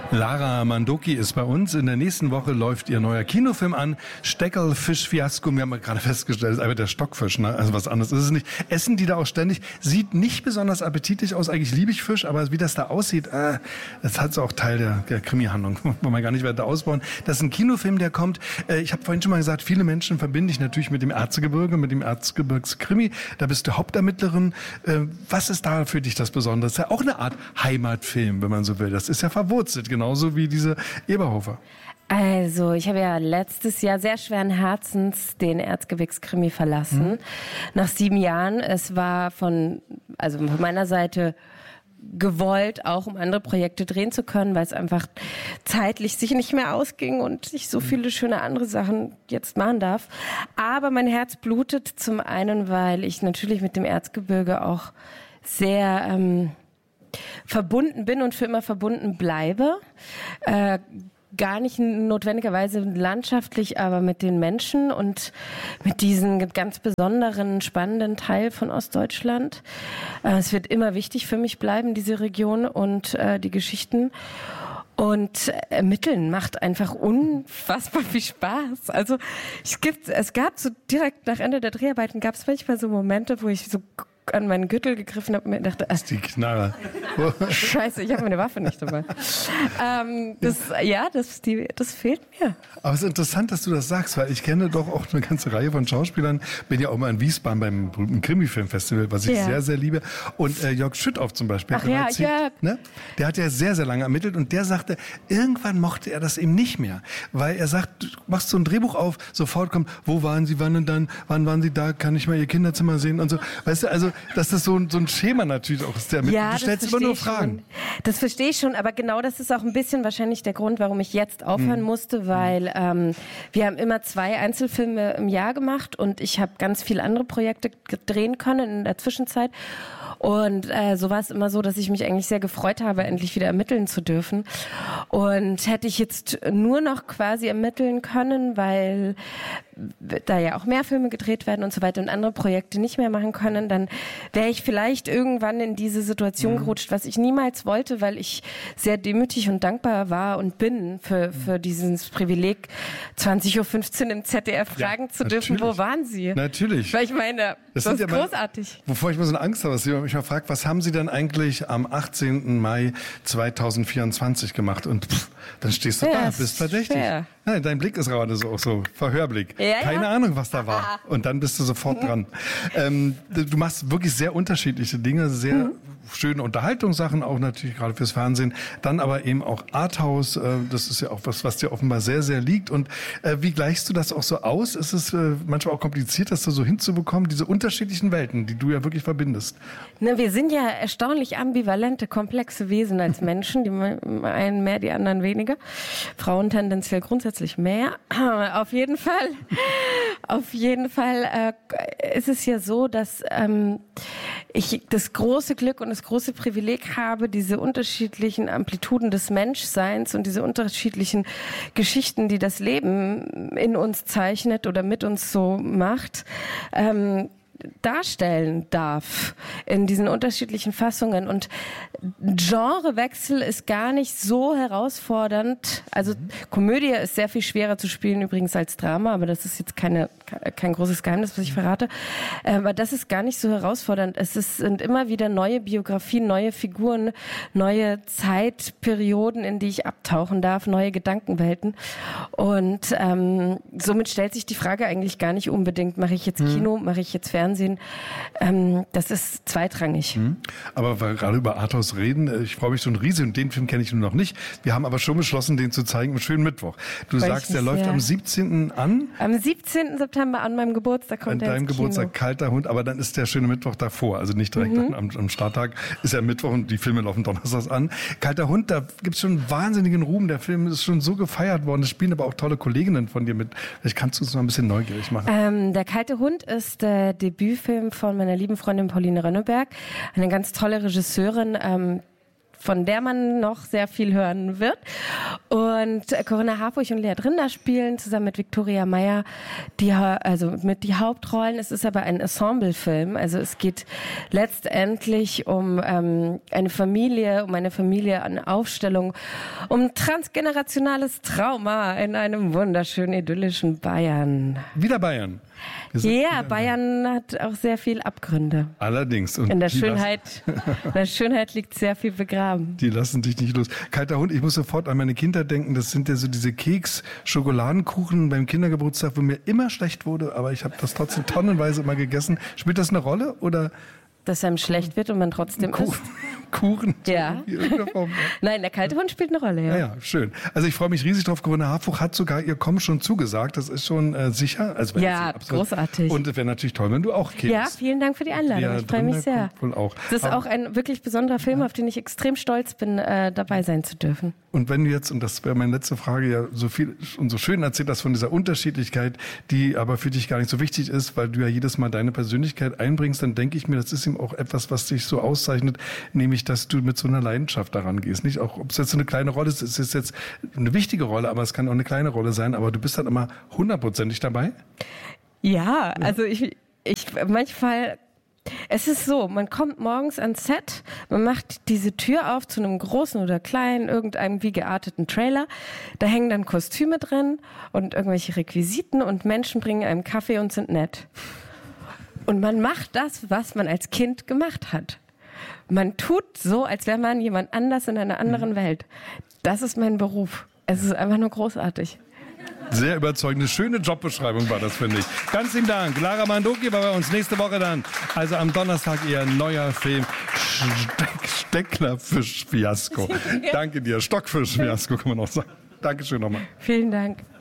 Lara Mandoki ist bei uns. In der nächsten Woche läuft ihr neuer Kinofilm an. Steckelfisch-Fiasko. Wir haben gerade festgestellt, das ist einfach der Stockfisch. Ne? Also was anderes ist es nicht. Essen die da auch ständig. Sieht nicht besonders appetitlich aus. Eigentlich liebe ich Fisch, aber wie das da aussieht, das hat so auch Teil der Krimi-Handlung. Wollen wir gar nicht weiter ausbauen. Das ist ein Kinofilm, der kommt. Ich habe vorhin schon mal gesagt, viele Menschen verbinde ich natürlich mit dem Erzgebirge, mit dem Erzgebirgskrimi. Da bist du Hauptermittlerin. Was ist da für dich das Besondere? Das ist ja auch eine Art Heimatfilm, wenn man so will. Das ist ja verwurzelt, genauso wie diese Eberhofer. Also, ich habe ja letztes Jahr sehr schweren Herzens den Erzgebirgskrimi verlassen. Nach 7 Jahren. Es war von meiner Seite gewollt, auch um andere Projekte drehen zu können, weil es einfach zeitlich sich nicht mehr ausging und ich so viele schöne andere Sachen jetzt machen darf. Aber mein Herz blutet zum einen, weil ich natürlich mit dem Erzgebirge auch sehr verbunden bin und für immer verbunden bleibe. Gar nicht notwendigerweise landschaftlich, aber mit den Menschen und mit diesem ganz besonderen, spannenden Teil von Ostdeutschland. Es wird immer wichtig für mich bleiben, diese Region und die Geschichten. Und ermitteln macht einfach unfassbar viel Spaß. Also es gab so direkt nach Ende der Dreharbeiten gab es manchmal so Momente, wo ich so an meinen Gürtel gegriffen habe und mir dachte, das ist die Knarre. Scheiße, ich habe meine Waffe nicht dabei. Das fehlt mir. Aber es ist interessant, dass du das sagst, weil ich kenne doch auch eine ganze Reihe von Schauspielern. Bin ja auch mal in Wiesbaden beim berühmten Krimi-Filmfestival, was ich sehr, sehr liebe. Und Jörg Schüttauf zum Beispiel. Ne? Der hat ja sehr, sehr lange ermittelt und der sagte, irgendwann mochte er das eben nicht mehr. Weil er sagt, du machst so ein Drehbuch auf, sofort kommt, wo waren Sie, wann und dann, wann waren Sie da, kann ich mal Ihr Kinderzimmer sehen und so. Weißt du, also dass das so ein Schema natürlich auch ist. Du stellst immer nur Fragen. Das verstehe ich schon, aber genau das ist auch ein bisschen wahrscheinlich der Grund, warum ich jetzt aufhören musste, weil wir haben immer 2 Einzelfilme im Jahr gemacht und ich habe ganz viele andere Projekte drehen können in der Zwischenzeit. Und so war es immer so, dass ich mich eigentlich sehr gefreut habe, endlich wieder ermitteln zu dürfen. Und hätte ich jetzt nur noch quasi ermitteln können, weil da ja auch mehr Filme gedreht werden und so weiter und andere Projekte nicht mehr machen können, dann wäre ich vielleicht irgendwann in diese Situation gerutscht, was ich niemals wollte, weil ich sehr demütig und dankbar war und bin für dieses Privileg, 20.15 Uhr im ZDF fragen zu dürfen, wo waren Sie? Natürlich. Weil ich meine, das ist großartig. Wovor ich mal so eine Angst habe, dass jemand mich mal fragt, was haben Sie denn eigentlich am 18. Mai 2024 gemacht? Und dann stehst du da, bist verdächtig. Nein, dein Blick ist gerade so Verhörblick. Ja, keine Ahnung, was da war. Und dann bist du sofort dran. Du machst wirklich sehr unterschiedliche Dinge, sehr schöne Unterhaltungssachen, auch natürlich gerade fürs Fernsehen. Dann aber eben auch Arthouse, das ist ja auch was dir offenbar sehr, sehr liegt. Und wie gleichst du das auch so aus? Ist es manchmal auch kompliziert, das so hinzubekommen, diese unterschiedlichen Welten, die du ja wirklich verbindest? Na, wir sind ja erstaunlich ambivalente, komplexe Wesen als Menschen. Die einen mehr, die anderen weniger. Frauen tendenziell grundsätzlich mehr. Auf jeden Fall ist es ja so, dass ich das große Glück und das große Privileg habe, diese unterschiedlichen Amplituden des Menschseins und diese unterschiedlichen Geschichten, die das Leben in uns zeichnet oder mit uns so macht, darstellen darf in diesen unterschiedlichen Fassungen. Und Genrewechsel ist gar nicht so herausfordernd. Also Komödie ist sehr viel schwerer zu spielen übrigens als Drama, aber das ist jetzt kein großes Geheimnis, was ich verrate. Aber das ist gar nicht so herausfordernd. Sind immer wieder neue Biografien, neue Figuren, neue Zeitperioden, in die ich abtauchen darf, neue Gedankenwelten. Und somit stellt sich die Frage eigentlich gar nicht unbedingt, mache ich jetzt Kino, mache ich jetzt Fernsehen? Das ist zweitrangig. Aber weil wir gerade über Arthouse reden, ich freue mich so ein riesig und den Film kenne ich nur noch nicht. Wir haben aber schon beschlossen, den zu zeigen am schönen Mittwoch. Du sagst, der läuft am 17. an? Am 17. September an meinem Geburtstag kommt der ins Kino. An deinem Geburtstag, Kalter Hund, aber dann ist der schöne Mittwoch davor, also nicht direkt am Starttag, ist ja Mittwoch und die Filme laufen donnerstags an. Kalter Hund, da gibt es schon wahnsinnigen Ruhm, der Film ist schon so gefeiert worden, es spielen aber auch tolle Kolleginnen von dir mit. Vielleicht kannst du uns mal ein bisschen neugierig machen. Der Kalte Hund ist der Debütfilm von meiner lieben Freundin Pauline Rönneberg, eine ganz tolle Regisseurin, von der man noch sehr viel hören wird. Und Corinna Harfouch und Lea Drinder spielen zusammen mit Viktoria Meyer die Hauptrollen. Es ist aber ein Ensemblefilm. Also es geht letztendlich um eine Familie an Aufstellung, um transgenerationales Trauma in einem wunderschönen, idyllischen Bayern. Wieder Bayern. Ja, Bayern hat auch sehr viel Abgründe. Allerdings. Und in der Schönheit liegt sehr viel begraben. Die lassen dich nicht los. Kalter Hund, ich muss sofort an meine Kindheit denken. Das sind ja so diese Keks-Schokoladenkuchen beim Kindergeburtstag, wo mir immer schlecht wurde, aber ich habe das trotzdem tonnenweise immer gegessen. Spielt das eine Rolle oder? Dass einem schlecht wird und man trotzdem isst. Kuchen? Ja. Nein, der kalte Hund spielt eine Rolle, ja. Ja, schön. Also ich freue mich riesig drauf. Corinna Harfouch hat sogar ihr Kommen schon zugesagt. Das ist schon sicher. Also ja, großartig. Und es wäre natürlich toll, wenn du auch kämst. Ja, vielen Dank für die Einladung. Ich freue mich sehr. Auch. Das ist auch ein wirklich besonderer Film, auf den ich extrem stolz bin, dabei sein zu dürfen. Und wenn du jetzt, und das wäre meine letzte Frage, ja so viel und so schön erzählt hast von dieser Unterschiedlichkeit, die aber für dich gar nicht so wichtig ist, weil du ja jedes Mal deine Persönlichkeit einbringst, dann denke ich mir, das ist eben auch etwas, was dich so auszeichnet, nämlich, dass du mit so einer Leidenschaft daran gehst. Nicht auch, ob es jetzt so eine kleine Rolle ist, es ist jetzt eine wichtige Rolle, aber es kann auch eine kleine Rolle sein, aber du bist dann immer 100%ig dabei? Ja, also ich manchmal. Es ist so, man kommt morgens ans Set, man macht diese Tür auf zu einem großen oder kleinen, irgendeinem wie gearteten Trailer. Da hängen dann Kostüme drin und irgendwelche Requisiten und Menschen bringen einem Kaffee und sind nett. Und man macht das, was man als Kind gemacht hat. Man tut so, als wäre man jemand anders in einer anderen Welt. Das ist mein Beruf. Es ist einfach nur großartig. Sehr überzeugende, schöne Jobbeschreibung war das, finde ich. Ganz lieben Dank. Lara Mandoki war bei uns. Nächste Woche dann, also am Donnerstag, ihr neuer Film Stecklerfisch-Fiasko. Danke dir. Stockfisch-Fiasko kann man auch sagen. Dankeschön nochmal. Vielen Dank.